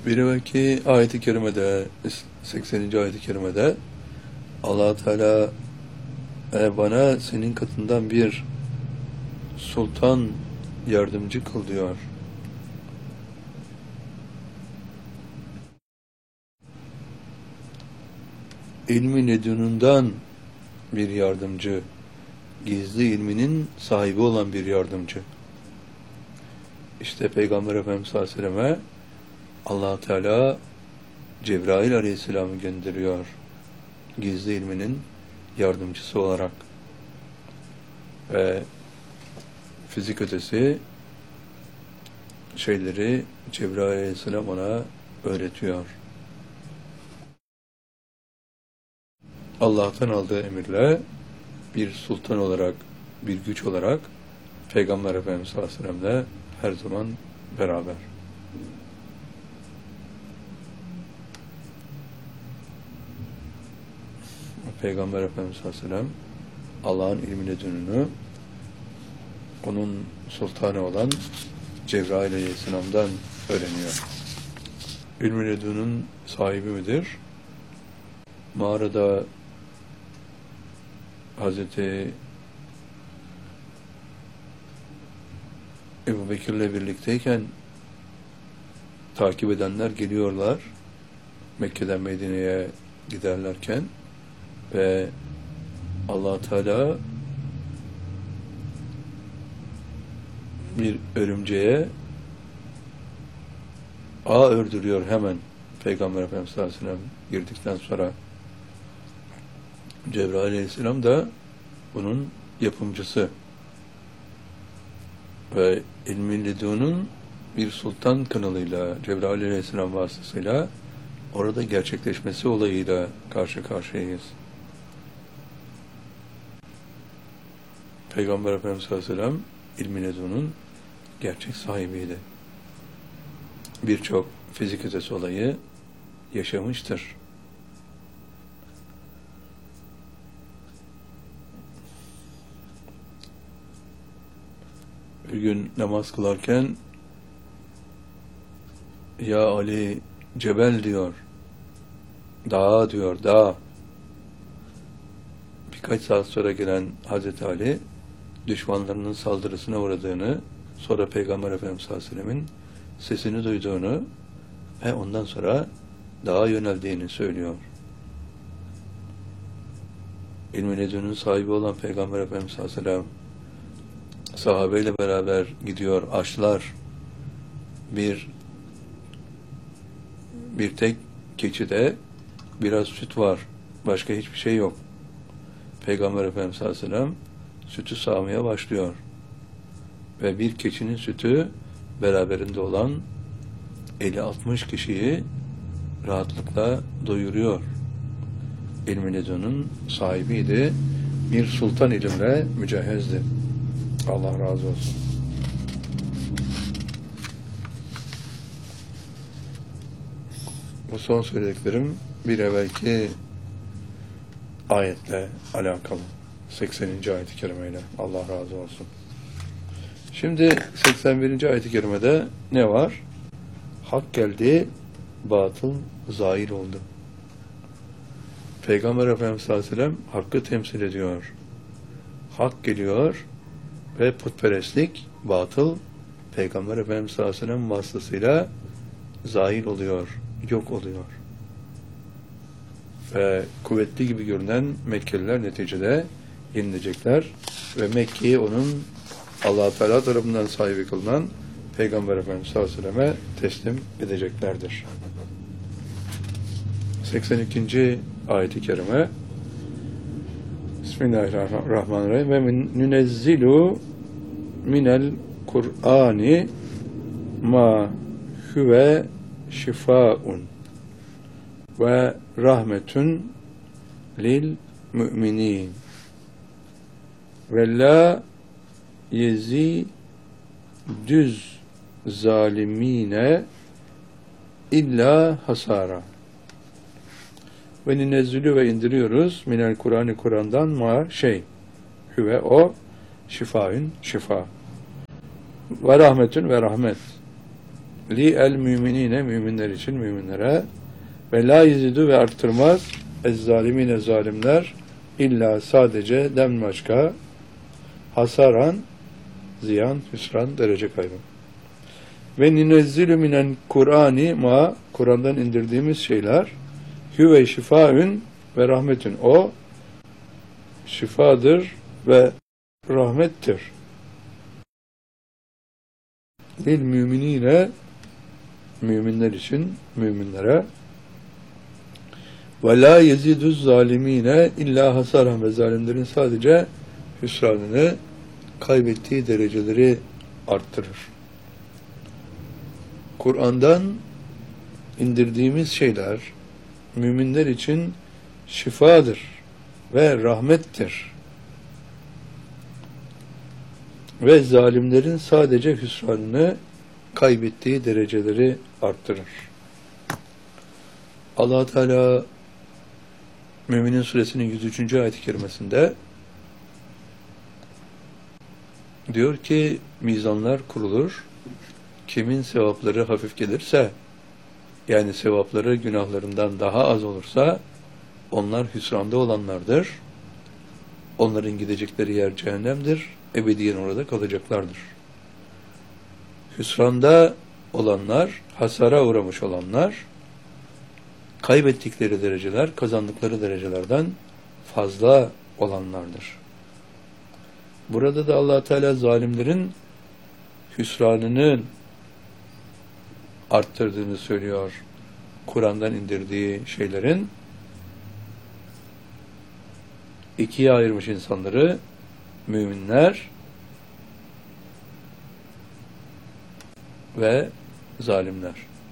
Bir evvelki ayet-i kerimede, 80. ayet-i kerimede Allah Teala bana senin katından bir sultan yardımcı kıl diyor. İlmi ledününden bir yardımcı, gizli ilminin sahibi olan bir yardımcı. İşte Peygamber Efendimiz sallallahu aleyhi ve selleme Allah Teala Cebrail aleyhisselamı gönderiyor. Gizli ilminin yardımcısı olarak. Ve fizik ötesi şeyleri Cebrail aleyhisselam ona öğretiyor. Allah'tan aldığı emirle bir sultan olarak, bir güç olarak Peygamber Efendimiz sallallahu aleyhi ve sellem'le her zaman beraber. Peygamber Efendimiz sallallahu aleyhi ve sellem Allah'ın ilmi ledününü onun sultanı olan Cebrail aleyhisselam'dan öğreniyor. İlmi ledünün sahibi midir? Mağarada Hazreti Ebu Bekir'le birlikteyken takip edenler geliyorlar. Mekke'den Medine'ye giderlerken ve Allah Teala bir örümceğe ağ ördürüyor hemen. Peygamber Efendimiz sallallahu aleyhi ve sellem girdikten sonra Cebrail aleyhisselam da bunun yapımcısı ve ilmi ledunun bir sultan kanalıyla Cebrail aleyhisselam vasıtasıyla orada gerçekleşmesi olayıyla karşı karşıyayız. Peygamber Efendimiz sallallahu aleyhi ve sellem ilmi ledunun gerçek sahibiydi. Birçok fizik ötesi olayı yaşamıştır. Bir gün namaz kılarken ya Ali Cebel diyor, dağa diyor, dağ. Birkaç saat sonra gelen Hazreti Ali düşmanlarının saldırısına uğradığını, sonra Peygamber Efendimiz sallallahu aleyhi ve sellemin sesini duyduğunu ve ondan sonra dağa yöneldiğini söylüyor. İlmi ledünün sahibi olan Peygamber Efendimiz sallallahu aleyhi ve sellem sahabeyle beraber gidiyor, açlar. Bir tek keçide biraz süt var. Başka hiçbir şey yok. Peygamber Efendimiz sallallahu aleyhi ve sellem sütü sağmaya başlıyor. Ve bir keçinin sütü beraberinde olan 50-60 kişiyi rahatlıkla doyuruyor. İlmi ledünün sahibiydi. Bir sultan ilimle mücehhezdi. Allah razı olsun. Bu son söylediklerim bir evvelki ayetle alakalı. 80. ayet-i kerimeyle. Allah razı olsun. Şimdi 81. ayet-i kerimede ne var? Hak geldi, batıl zahir oldu. Peygamber Efendimiz sallallahu aleyhi ve sellem hakkı temsil ediyor. Hak geliyor ve putperestlik, batıl, Peygamber Efendimiz sallallahu aleyhi ve sellem vasıtasıyla zahir oluyor, yok oluyor. Ve kuvvetli gibi görünen Mekkeliler neticede yenilecekler ve Mekke'yi onun Allah-u Teala tarafından sahibi kılınan Peygamber Efendimiz sallallahu aleyhi ve selleme teslim edeceklerdir. 82. ayet-i kerime Bismillahirrahmanirrahim ve nünezzilu minel Kur'ani ma huve şifaun ve rahmetun lil müminin ve la yezi düz zalimine illa hasara. Ve ninezzülü ve indiriyoruz minel Kur'an-ı Kur'an'dan ma hüve o şifaün şifa ve rahmetün ve rahmet li el müminine, müminler için, müminlere, ve la yezidu ve arttırmaz ez zalimine, zalimler, illa sadece dem başka, hasaran, ziyan, hüsran, derece kaybı. Ve ninezzilü minen Kur'ani ma, Kur'an'dan indirdiğimiz şeyler, hüve şifaün ve rahmetün, o şifadır ve rahmettir. Lil müminine, müminler için, müminlere, ve la yeziduz zalimine illa hasaran, ve zalimlerin sadece hüsranını, kaybettiği dereceleri arttırır. Kur'an'dan indirdiğimiz şeyler müminler için şifadır ve rahmettir. Ve zalimlerin sadece hüsranını, kaybettiği dereceleri arttırır. Allah Teala Müminin Suresinin 103. ayet-i kerimesinde diyor ki, mizanlar kurulur. Kimin sevapları hafif gelirse, yani sevapları günahlarından daha az olursa, onlar hüsranda olanlardır. Onların gidecekleri yer cehennemdir. Ebediyen orada kalacaklardır. Hüsranda olanlar, hasara uğramış olanlar, kaybettikleri dereceler, kazandıkları derecelerden fazla olanlardır. Burada da Allah Teala zalimlerin hüsranını arttırdığını söylüyor. Kur'an'dan indirdiği şeylerin ikiye ayırmış insanları, müminler ve zalimler.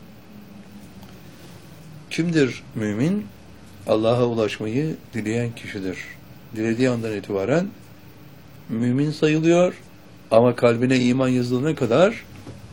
Kimdir mümin? Allah'a ulaşmayı dileyen kişidir. Dilediği andan itibaren mümin sayılıyor ama kalbine iman yazılana kadar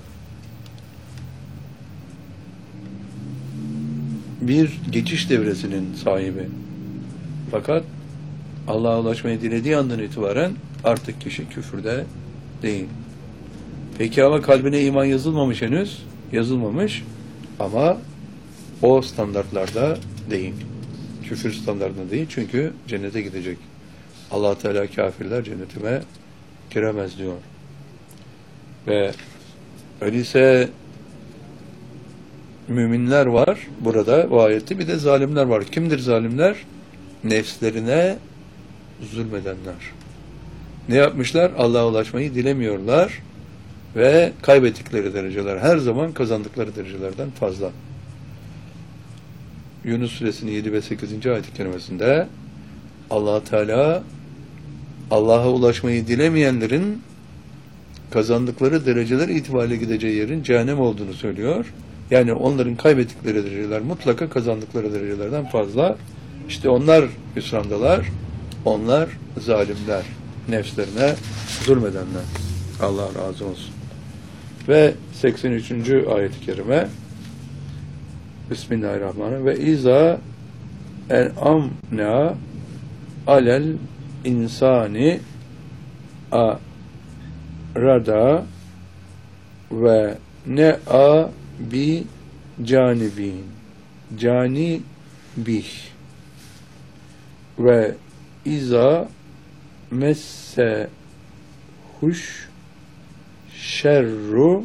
bir geçiş devresinin sahibi. Fakat Allah'a ulaşmayı dilediği andan itibaren artık kişi küfürde değil. Peki ama kalbine iman yazılmamış henüz, yazılmamış ama o standartlarda değil. Küfür standartında değil, çünkü cennete gidecek. Allah Teala kafirler cennetime giremez diyor. Ve öyleyse müminler var burada, bu ayette, bir de zalimler var. Kimdir zalimler? Nefslerine zulmedenler. Ne yapmışlar? Allah'a ulaşmayı dilemiyorlar ve kaybettikleri dereceler her zaman kazandıkları derecelerden fazla. Yunus Suresinin 7 ve 8. ayet-i kerimesinde Allah Teala Allah'a ulaşmayı dilemeyenlerin kazandıkları dereceler itibariyle gideceği yerin cehennem olduğunu söylüyor. Yani onların kaybettikleri dereceler mutlaka kazandıkları derecelerden fazla. İşte onlar hüsrandalar, onlar zalimler, nefslerine zulmedenler. Allah razı olsun. Ve 83. ayet-i kerime, Bismillahirrahmanirrahim. Ve iza en'amna alel insani arada ve ne'a bi canibin canibih ve iza messehuş şerru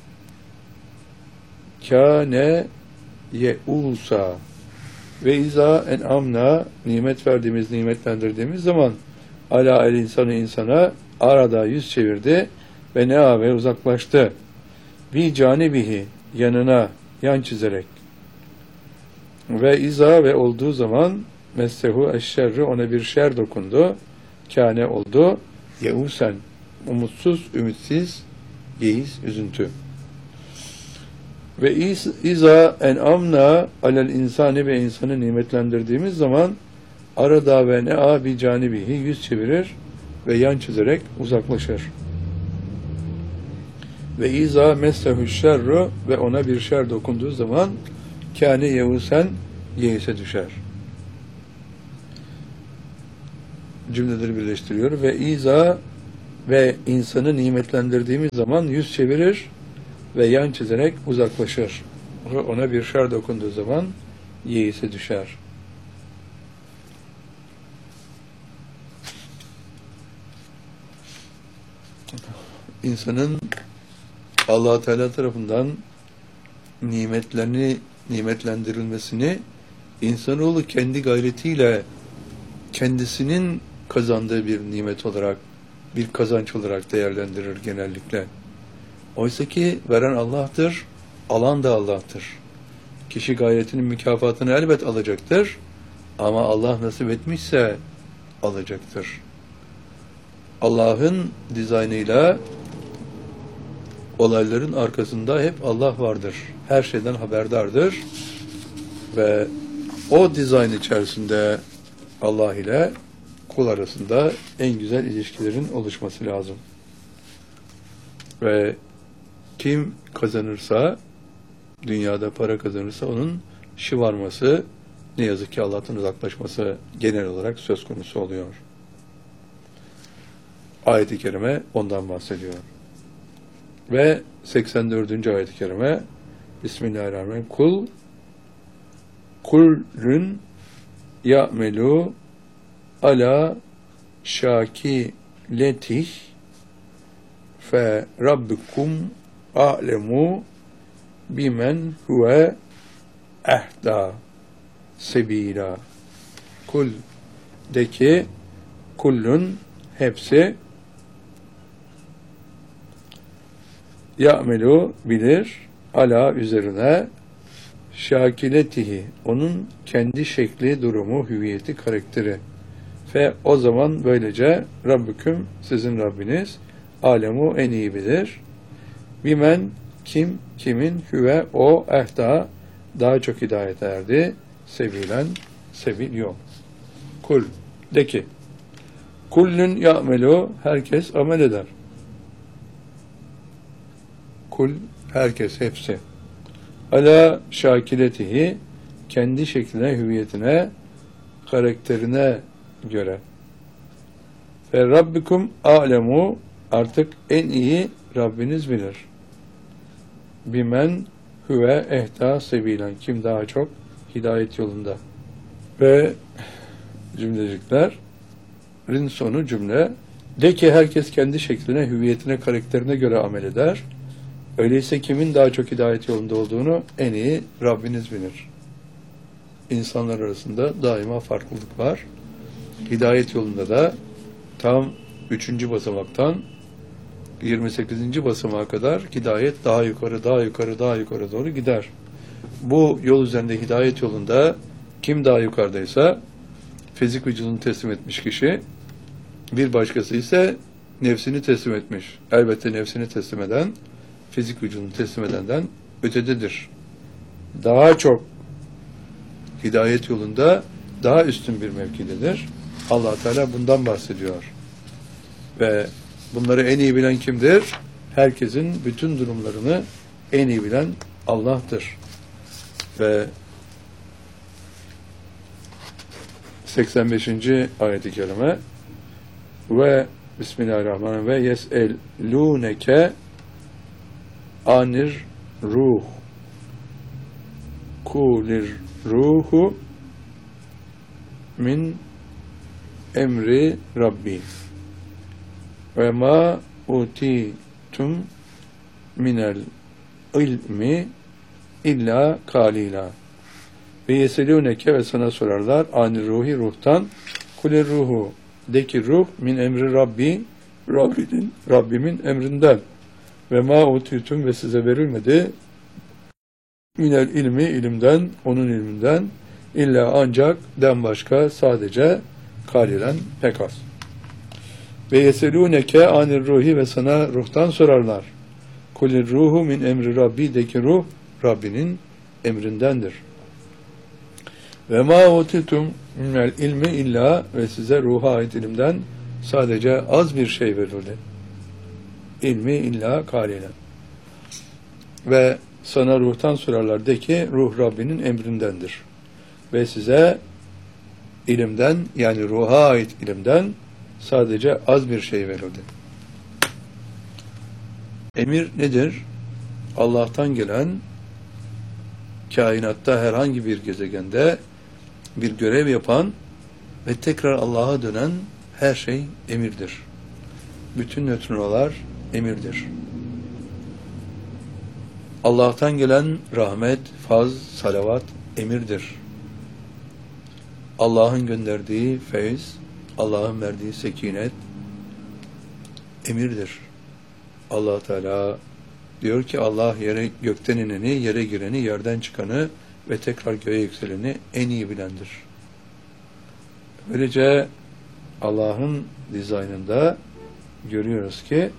kâne ye'usa ve iza en'amna, nimet verdiğimiz, nimetlendirdiğimiz zaman ala el insanı, insana arada yüz çevirdi ve ne'a, ve uzaklaştı, bi canibihi, yanına yan çizerek, ve iza, ve olduğu zaman messehu eşşerru, ona bir şer dokundu, kâne oldu, yeusen, umutsuz, ümitsiz, yeis, üzüntü. Ve iza en'amna alel insani, ve insanı nimetlendirdiğimiz zaman arada ve ne'a bi canibihi, yüz çevirir ve yan çizerek uzaklaşır. Ve iza messehu şerru, ve ona bir şer dokunduğu zaman kâne yevusen, yeise düşer. Cümleleri birleştiriyor. Ve iza, ve insanı nimetlendirdiğimiz zaman yüz çevirir ve yan çizerek uzaklaşır. Ona bir şer dokunduğu zaman yeisi düşer. İnsanın Allah Teala tarafından nimetlendirilmesini insanoğlu kendi gayretiyle kendisinin kazandığı bir nimet olarak, bir kazanç olarak değerlendirir genellikle. Oysa ki veren Allah'tır, alan da Allah'tır. Kişi gayretinin mükafatını elbet alacaktır ama Allah nasip etmişse alacaktır. Allah'ın dizaynıyla olayların arkasında hep Allah vardır. Her şeyden haberdardır ve o dizayn içerisinde Allah ile kul arasında en güzel ilişkilerin oluşması lazım. Ve kim kazanırsa, dünyada para kazanırsa onun şımarması, ne yazık ki Allah'tan uzaklaşması genel olarak söz konusu oluyor. Ayet-i kerime ondan bahsediyor. Ve 84. ayet-i kerime Bismillahirrahmanirrahim. Kullün ya'melu ala şakiletih fe rabbukum a'lemu bimen huve ehda sebila. Kul de ki kullun hepsi ya'melu bilir ala üzerine şakiletihi onun kendi şekli, durumu, hüviyeti, karakteri. Ve o zaman böylece Rabbüküm sizin Rabbiniz alemu en iyi bilir. Bimen kimin hüve o ehda daha çok hidayet erdi. Sevilen sebil yol. Kul de ki kullün ya'melu herkes amel eder. Kul herkes hepsi. Ala şakiletihi kendi şekline, hüviyetine, karakterine göre. Ve Rabbikum alemu artık en iyi Rabbiniz bilir. Bimen huve ehda sebilen kim daha çok hidayet yolunda. Ve cümleciklerin sonu cümle de ki herkes kendi şekline, hüviyetine, karakterine göre amel eder. Öyleyse kimin daha çok hidayet yolunda olduğunu en iyi Rabbiniz bilir. İnsanlar arasında daima farklılık var. Hidayet yolunda da tam 3. basamaktan 28. basamağa kadar hidayet daha yukarı doğru gider. Bu yol üzerinde hidayet yolunda kim daha yukarıdaysa fizik vücudunu teslim etmiş kişi, bir başkası ise nefsini teslim etmiş. Elbette nefsini teslim eden fizik vücudunu teslim edenden ötededir. Daha çok hidayet yolunda daha üstün bir mevkidedir. Allah Teala bundan bahsediyor. Ve bunları en iyi bilen kimdir? Herkesin bütün durumlarını en iyi bilen Allah'tır. Ve 85. ayet-i kerime ve Bismillahirrahmanirrahim ve yes'elûneke anir ruh kulir ruhu min emri Rabbi ve ma utitum minel ilmi illa kalila ve yeselûneke ve sana sorarlar anir ruhi ruhtan kulir ruhu de ki ruh min emri Rabbi Rabbimin emrinden ve ma utitum ve size verilmedi minel ilmi ilimden onun ilminden illa ancak den başka sadece kalilen pek az. Ve yeselûneke anir ruhi ve sana ruhtan sorarlar. Kulir ruhu min emri Rabbi de ki ruh Rabbinin emrindendir. Ve ma utitum minel ilmi illa ve size ruha ait ilimden sadece az bir şey verildi. İlmi illa kalilen. Ve sana ruhtan sorarlar de ki ruh Rabbinin emrindendir. Ve size ilimden yani ruha ait ilimden sadece az bir şey verildi. Emir nedir? Allah'tan gelen, kainatta herhangi bir gezegende bir görev yapan ve tekrar Allah'a dönen her şey emirdir. Bütün nötrinolar emirdir. Allah'tan gelen rahmet, faz, salavat emirdir. Allah'ın gönderdiği feyz, Allah'ın verdiği sekinet emirdir. Allah Teala diyor ki Allah yere gökten ineni, yere gireni, yerden çıkanı ve tekrar göğe yükseleni en iyi bilendir. Böylece Allah'ın dizaynında görüyoruz ki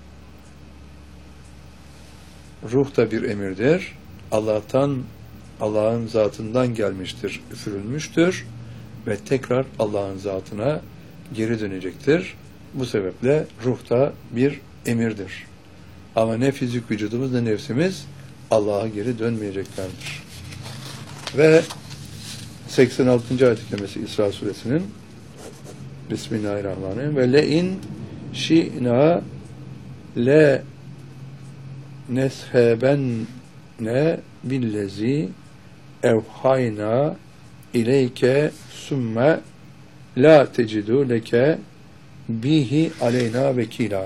ruh da bir emirdir. Allah'ın zatından gelmiştir, üfürülmüştür ve tekrar Allah'ın zatına geri dönecektir. Bu sebeple ruh da bir emirdir. Ama ne fizik vücudumuz ne nefsimiz Allah'a geri dönmeyeceklerdir. Ve 86. ayet-i kerimesi İsra suresinin Bismillahirrahmanirrahim ve le'in şi'na le neshebenne billezi evhayna ileyke sümme la tecidu leke bihi aleyna vekila.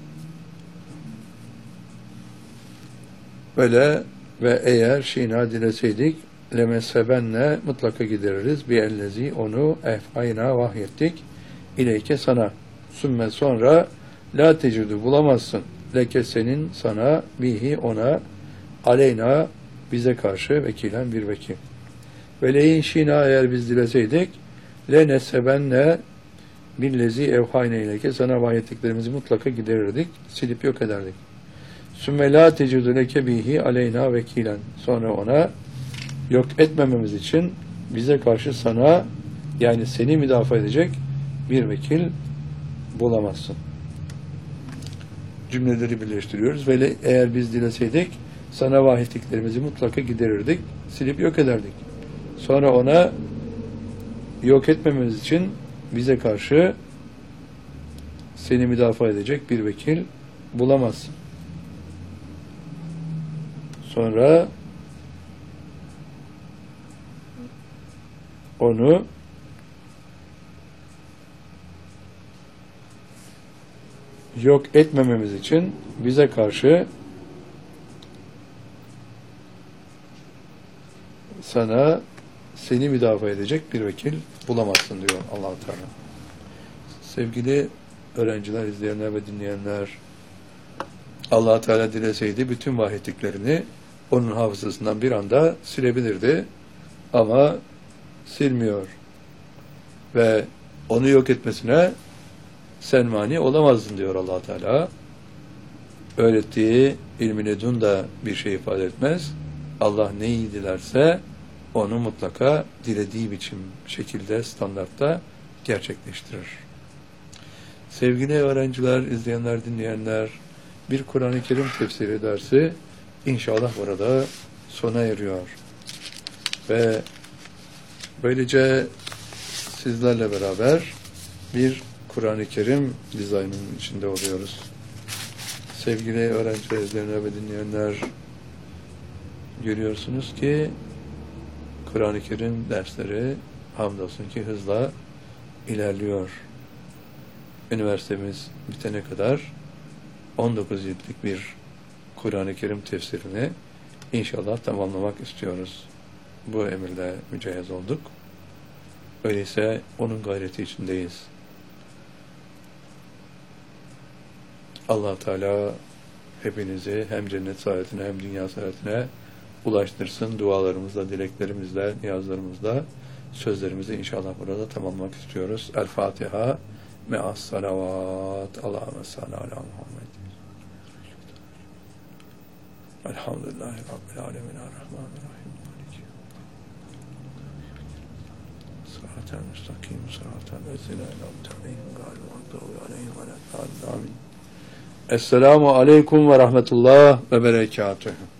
Böyle ve eğer şina dileseydik lemeshebenne mutlaka gideririz. Bir ellezi onu efhayna vahyettik. İleyke sana. Sümme sonra la tecidu bulamazsın. Leke senin sana bihi ona aleyna bize karşı vekilen bir vekil. Ve leyin şina eğer biz dileseydik le nesebenne billezi evhayne ileyke sana vahyettiklerimizi mutlaka giderirdik. Silip yok ederdik. Sümme la tecidu leke bihi aleyna vekilen. Sonra ona yok etmememiz için bize karşı sana yani seni müdafaa edecek bir vekil bulamazsın. Cümleleri birleştiriyoruz. Ve eğer biz dileseydik sana vahyettiklerimizi mutlaka giderirdik. Silip yok ederdik. Sonra ona yok etmememiz için bize karşı seni müdafaa edecek bir vekil bulamazsın. Sonra onu yok etmememiz için bize karşı seni müdafaa edecek bir vekil bulamazsın diyor Allah-u Teala. Sevgili öğrenciler, izleyenler ve dinleyenler, Allah Teala dileseydi bütün vahyettiklerini onun hafızasından bir anda silebilirdi. Ama silmiyor. Ve onu yok etmesine sen mani olamazdın diyor Allah Teala. Öğrettiği ilmi ledun da bir şey ifade etmez. Allah neyi dilerse onu mutlaka dilediği biçim, şekilde, standartta gerçekleştirir. Sevgili öğrenciler, izleyenler, dinleyenler, bir Kur'an-ı Kerim tefsiri dersi inşallah burada sona eriyor. Ve böylece sizlerle beraber bir Kur'an-ı Kerim dizaynının içinde oluyoruz. Sevgili öğrenciler, izleyenler ve dinleyenler, görüyorsunuz ki Kur'an-ı Kerim dersleri hamdolsun ki hızla ilerliyor. Üniversitemiz bitene kadar 19 ciltlik bir Kur'an-ı Kerim tefsirini inşallah tamamlamak istiyoruz. Bu emirle mücehhez olduk. Öyleyse onun gayreti içindeyiz. Allah Teala hepinizi hem cennet saadetine hem dünya saadetine ulaştırsın. Dualarımızla, dileklerimizle, niyazlarımızla sözlerimizi inşallah burada tamamlamak istiyoruz. El Fatiha me'as salavat. Allahümme salli ala Muhammed. Elhamdülillahi Rabbil alemin. Errahmanirrahim. Sıratel müstakim. Sıratel lezine en'amte aleyhim gâlib mağdûbi aleyhim ve lâ ddâllîn. Esselamu aleyküm ve rahmetullah ve berekâtuhu.